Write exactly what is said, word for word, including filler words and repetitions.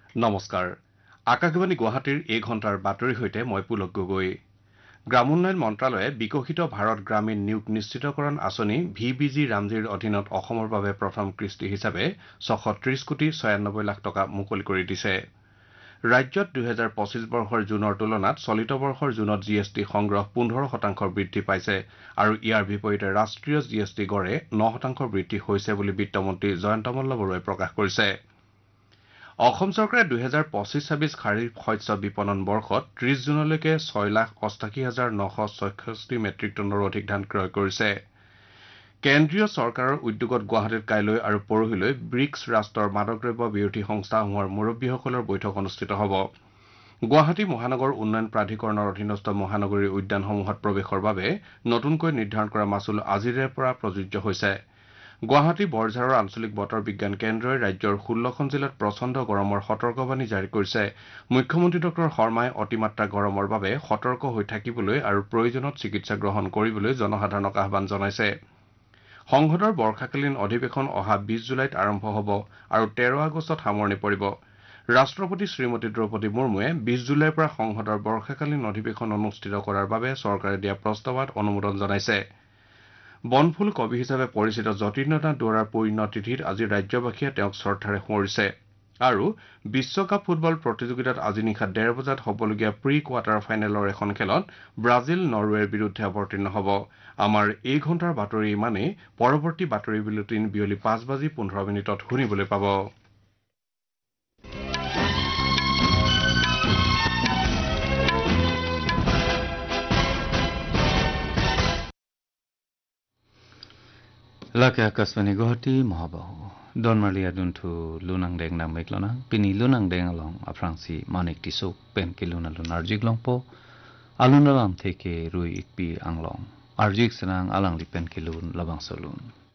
নমস্কাৰ আকাশবাণী গুৱাহাটীৰ এই ঘণ্টাৰ বাতৰিৰ সৈতে মই পুলক গগৈ গ্ৰামোন্নয়ন মন্ত্ৰালয়ে বিকশিত ভাৰত গ্ৰামীণ নিয়োগ নিশ্চিতকৰণ আঁচনি ভি বি জি ৰামজিৰ অধীনত অসমৰ বাবে প্ৰথম কৃষ্টি হিচাপে ছশ ত্ৰিশ কোটি ছয়ানব্বৈ লাখ টকা মুকলি কৰি দিছে ৰাজ্যত দুহেজাৰ পঁচিছ বৰ্ষৰ জুনৰ তুলনাত চলিত বৰ্ষৰ জুনত জি এছ টি সংগ্ৰহ পোন্ধৰ শতাংশ বৃদ্ধি পাইছে আৰু ইয়াৰ বিপৰীতে ৰাষ্ট্ৰীয় জি এছ টি গড়ে ন শতাংশ বৃদ্ধি হৈছে বুলি বিত্তমন্ত্ৰী জয়ন্ত মল্ল বৰুৱাই প্ৰকাশ কৰিছে অসম চৰকাৰে দুহেজাৰ পঁচিছ ছাব্বিছ খাৰিফ শস্য বিপণন বৰ্ষত ত্ৰিশ জুনলৈকে ছয় লাখ অষ্টাশী হাজাৰ নশ ছয়ষষ্ঠি মেট্ৰিক টনৰো অধিক ধান ক্ৰয় কৰিছে কেন্দ্ৰীয় চৰকাৰৰ উদ্যোগত গুৱাহাটীত কাইলৈ আৰু পৰহিলৈ ব্ৰিক্স ৰাষ্ট্ৰৰ মাদকদ্ৰব্য বিৰোধী সংস্থাসমূহৰ মুৰব্বীসকলৰ বৈঠক অনুষ্ঠিত হ'ব গুৱাহাটী মহানগৰ উন্নয়ন প্ৰাধিকৰণৰ অধীনস্থ মহানগৰীৰ উদ্যানসমূহত প্ৰৱেশৰ বাবে নতুনকৈ নিৰ্ধাৰণ কৰা মাচুল আজিৰে পৰা প্ৰযোজ্য হৈছে গুৱাহাটী বৰঝাৰৰ আঞ্চলিক বতৰ বিজ্ঞান কেন্দ্ৰই ৰাজ্যৰ ষোল্লখন জিলাত প্ৰচণ্ড গৰমৰ সতৰ্কবাণী জাৰি কৰিছে মুখ্যমন্ত্ৰী ডঃ শৰ্মাই অতিমাত্ৰা গৰমৰ বাবে সতৰ্ক হৈ থাকিবলৈ আৰু প্ৰয়োজনত চিকিৎসা গ্ৰহণ কৰিবলৈ জনসাধাৰণক আহ্বান জনাইছে সংসদৰ বৰ্ষাকালীন অধিৱেশন অহা বিশ জুলাইত আৰম্ভ হ'ব আৰু তেৰ আগষ্টত সামৰণি পৰিব ৰাষ্ট্ৰপতি শ্ৰীমতী দ্ৰৌপদী মুৰ্মুৱে বিশ জুলাইৰ পৰা সংসদৰ বৰ্ষাকালীন অধিৱেশন অনুষ্ঠিত কৰাৰ বাবে চৰকাৰে দিয়া প্ৰস্তাৱত অনুমোদন জনাইছে বনফুল কবি হিচাপে পৰিচিত যতীন্দ্ৰনাথ দুৱৰাৰ পুণ্যতিথিত আজি ৰাজ্যবাসীয়ে তেওঁক শ্ৰদ্ধাৰে সোঁৱৰিছে আৰু বিশ্বকাপ ফুটবল প্ৰতিযোগিতাত আজি নিশা ডেৰ বজাত হ'বলগীয়া প্ৰি কোৱাৰ্টাৰ ফাইনেলৰ এখন খেলত ব্ৰাজিল নৰৱেৰ বিৰুদ্ধে অৱতীৰ্ণ হ'ব আমাৰ এই ঘণ্টাৰ বাতৰি ইমানেই পৰৱৰ্তী বাতৰি বুলেটিন বিয়লি পাঁচ বাজি পোন্ধৰ মিনিটত শুনিবলৈ পাব Laki akaswani Guwahati Mahabahu Donmalia duntu lunang deng na meklona pini lunang deng along aprangsi manik tisuk pen kiluna lunar jiglong po alun alam theke rui ikpi anglong arjik senang alang lipen kilun labang solun